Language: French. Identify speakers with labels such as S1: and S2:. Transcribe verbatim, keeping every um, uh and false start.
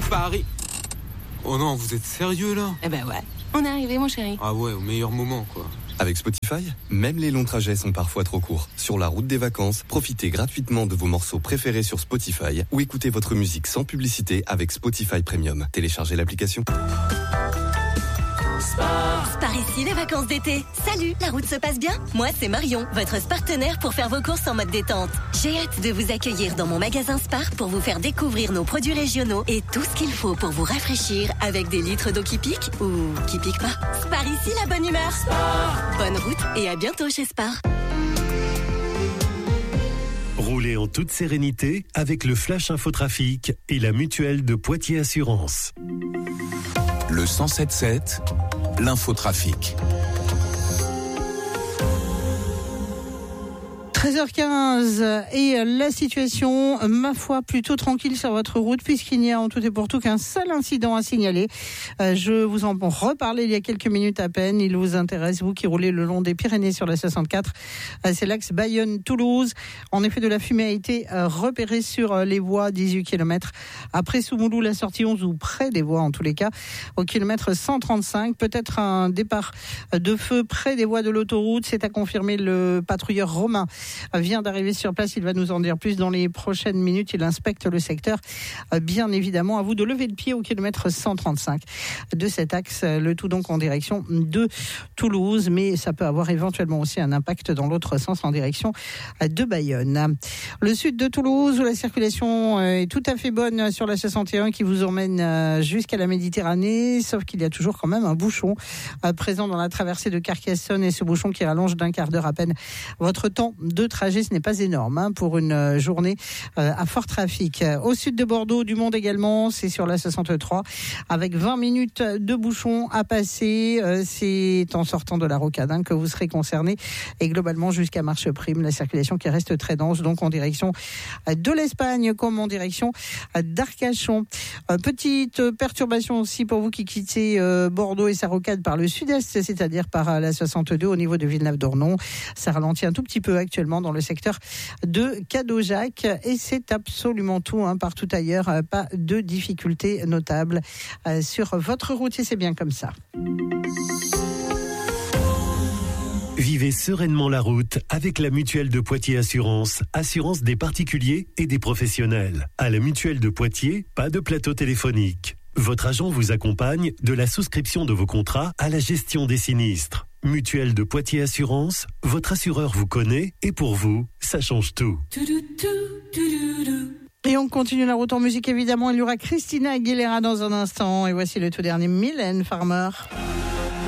S1: Paris. Oh non, vous êtes sérieux là?
S2: Eh ben ouais, on est arrivé mon chéri.
S1: Ah ouais, au meilleur moment quoi.
S3: Avec Spotify, même les longs trajets sont parfois trop courts. Sur la route des vacances, profitez gratuitement de vos morceaux préférés sur Spotify ou écoutez votre musique sans publicité avec Spotify Premium. Téléchargez l'application.
S4: Sport. Par ici, les vacances d'été. Salut, la route se passe bien? Moi, c'est Marion, votre partenaire pour faire vos courses en mode détente. J'ai hâte de vous accueillir dans mon magasin Spar pour vous faire découvrir nos produits régionaux et tout ce qu'il faut pour vous rafraîchir avec des litres d'eau qui pique ou qui pique pas. Spar ici, la bonne humeur. Sport. Bonne route et à bientôt chez Spar.
S5: Roulez en toute sérénité avec le Flash Infotrafic et la mutuelle de Poitiers Assurance.
S6: Le cent sept sept, l'infotrafic.
S7: treize heures quinze et la situation, ma foi, plutôt tranquille sur votre route puisqu'il n'y a en tout et pour tout qu'un seul incident à signaler. Euh, je vous en reparlais il y a quelques minutes à peine. Il vous intéresse, vous qui roulez le long des Pyrénées sur la soixante-quatre. Euh, c'est l'axe Bayonne-Toulouse. En effet, de la fumée a été euh, repérée sur euh, les voies dix-huit kilomètres après Soumoulou, la sortie onze ou près des voies en tous les cas. Au kilomètre cent trente-cinq, peut-être un départ de feu près des voies de l'autoroute. C'est à confirmer. Le patrouilleur Romain vient d'arriver sur place, il va nous en dire plus dans les prochaines minutes. Il inspecte le secteur, bien évidemment. À vous de lever le pied au kilomètre cent trente-cinq de cet axe, le tout donc en direction de Toulouse, mais ça peut avoir éventuellement aussi un impact dans l'autre sens en direction de Bayonne. Le sud de Toulouse où la circulation est tout à fait bonne sur la soixante et un qui vous emmène jusqu'à la Méditerranée, sauf qu'il y a toujours quand même un bouchon présent dans la traversée de Carcassonne et ce bouchon qui rallonge d'un quart d'heure à peine votre temps de trajet. Ce n'est pas énorme hein, pour une journée euh, à fort trafic. Au sud de Bordeaux, du monde également, c'est sur la soixante-trois avec vingt minutes de bouchon à passer. Euh, c'est en sortant de la rocade hein, que vous serez concerné et globalement jusqu'à Marcheprime, la circulation qui reste très dense, donc en direction de l'Espagne comme en direction d'Arcachon. Euh, petite perturbation aussi pour vous qui quittez euh, Bordeaux et sa rocade par le sud-est, c'est-à-dire par la soixante-deux au niveau de Villeneuve-d'Ornon. Ça ralentit un tout petit peu actuellement dans le secteur de Cadojac et c'est absolument tout hein, partout ailleurs, pas de difficultés notables euh, sur votre route et c'est bien comme ça.
S5: Vivez sereinement la route avec la mutuelle de Poitiers Assurance, assurance des particuliers et des professionnels. À la mutuelle de Poitiers, pas de plateau téléphonique. Votre agent vous accompagne de la souscription de vos contrats à la gestion des sinistres. Mutuelle de Poitiers Assurance, votre assureur vous connaît et pour vous, ça change tout.
S7: Et on continue la route en musique évidemment. Il y aura Christina Aguilera dans un instant et voici le tout dernier Mylène Farmer.